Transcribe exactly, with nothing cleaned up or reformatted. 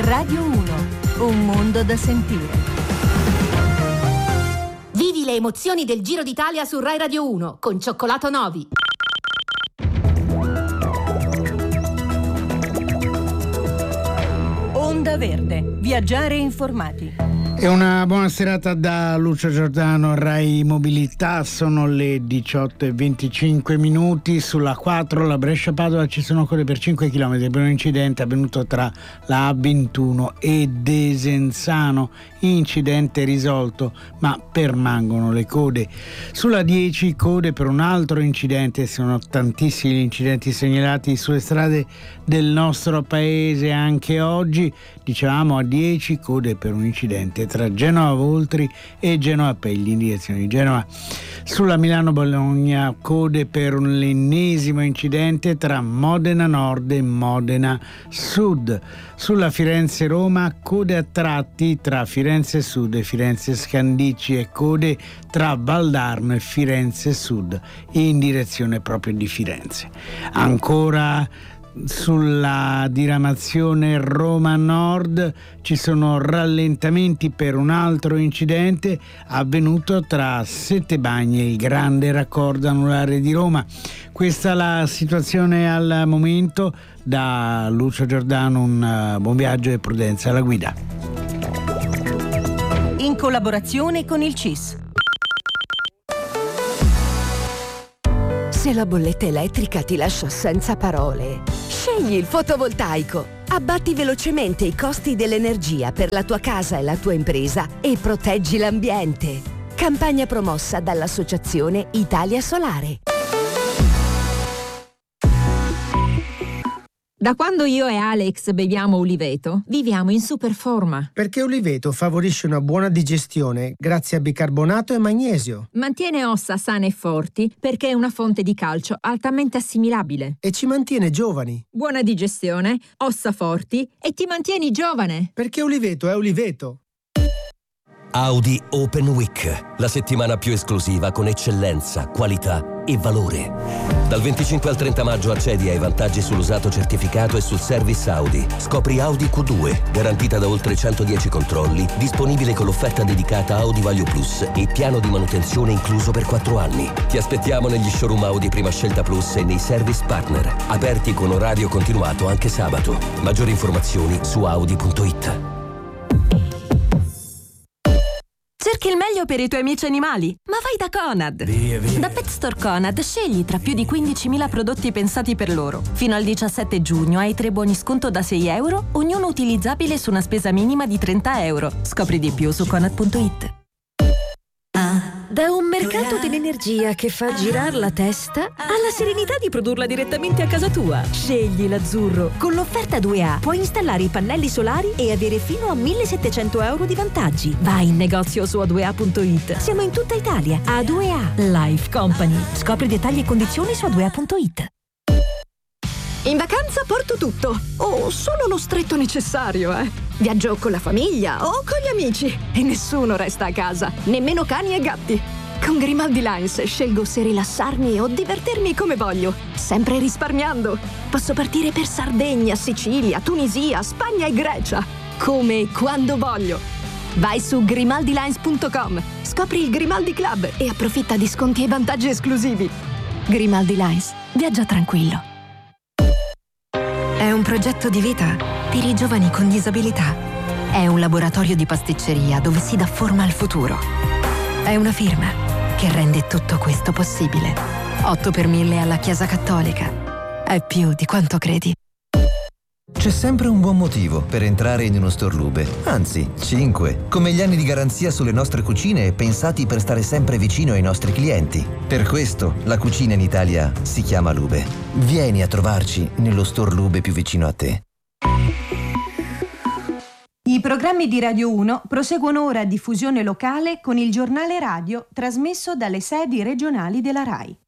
Radio uno, un mondo da sentire. Vivi le emozioni del Giro d'Italia su Rai Radio uno con Cioccolato Novi. Onda Verde, viaggiare informati. E una buona serata da Lucio Giordano, Rai Mobilità. Sono le diciotto e venticinque minuti. Sulla quattro, la Brescia-Padova, ci sono code per cinque chilometri per un incidente avvenuto tra la A ventuno e Desenzano. Incidente risolto, ma permangono le code. Sulla dieci, code per un altro incidente. Sono tantissimi gli incidenti segnalati sulle strade del nostro paese anche oggi. Dicevamo a dieci, code per un incidente tra Genova Voltri e Genova Pegli in direzione di Genova. Sulla Milano-Bologna, code per un l'ennesimo incidente tra Modena Nord e Modena Sud. Sulla Firenze-Roma, code a tratti tra Firenze Sud e Firenze Scandicci e code tra Valdarno e Firenze Sud in direzione proprio di Firenze. Ancora sulla diramazione Roma Nord ci sono rallentamenti per un altro incidente avvenuto tra Settebagni e il grande raccordo anulare di Roma. Questa è la situazione al momento. Da Lucio Giordano un buon viaggio e prudenza alla guida. In collaborazione con il C I S. Se la bolletta elettrica ti lascia senza parole, scegli il fotovoltaico. Abbatti velocemente i costi dell'energia per la tua casa e la tua impresa e proteggi l'ambiente. Campagna promossa dall'Associazione Italia Solare. Da quando io e Alex beviamo Uliveto, viviamo in super forma. Perché Uliveto favorisce una buona digestione grazie a bicarbonato e magnesio. Mantiene ossa sane e forti perché è una fonte di calcio altamente assimilabile. E ci mantiene giovani. Buona digestione, ossa forti e ti mantieni giovane. Perché Uliveto è Uliveto. Audi Open Week, la settimana più esclusiva con eccellenza, qualità e valore. Dal venticinque al trenta maggio accedi ai vantaggi sull'usato certificato e sul service Audi. Scopri Audi Q due, garantita da oltre centodieci controlli, disponibile con l'offerta dedicata Audi Value Plus e piano di manutenzione incluso per quattro anni. Ti aspettiamo negli showroom Audi Prima Scelta Plus e nei service partner, aperti con orario continuato anche sabato. Maggiori informazioni su audi punto it. Cerchi il meglio per i tuoi amici animali? Ma vai da Conad! Via, via. Da Pet Store Conad scegli tra più di quindicimila prodotti pensati per loro. Fino al diciassette giugno hai tre buoni sconto da sei euro, ognuno utilizzabile su una spesa minima di trenta euro. Scopri di più su conad punto it. Da un mercato dell'energia che fa girare la testa alla serenità di produrla direttamente a casa tua. Scegli l'azzurro. Con l'offerta due A puoi installare i pannelli solari e avere fino a millesettecento euro di vantaggi. Vai in negozio su a due a punto it. Siamo in tutta Italia. A due A Life Company. Scopri dettagli e condizioni su a due a punto it. In vacanza porto tutto, o solo lo stretto necessario, eh. Viaggio con la famiglia o con gli amici e nessuno resta a casa, nemmeno cani e gatti. Con Grimaldi Lines scelgo se rilassarmi o divertirmi come voglio, sempre risparmiando. Posso partire per Sardegna, Sicilia, Tunisia, Spagna e Grecia, come e quando voglio. Vai su grimaldi lines punto com, scopri il Grimaldi Club e approfitta di sconti e vantaggi esclusivi. Grimaldi Lines, viaggia tranquillo. È un progetto di vita per i giovani con disabilità. È un laboratorio di pasticceria dove si dà forma al futuro. È una firma che rende tutto questo possibile. otto per mille alla Chiesa Cattolica. È più di quanto credi. C'è sempre un buon motivo per entrare in uno store Lube, anzi cinque, come gli anni di garanzia sulle nostre cucine pensati per stare sempre vicino ai nostri clienti. Per questo la cucina in Italia si chiama Lube. Vieni a trovarci nello store Lube più vicino a te. I programmi di Radio uno proseguono ora a diffusione locale con il giornale radio trasmesso dalle sedi regionali della RAI.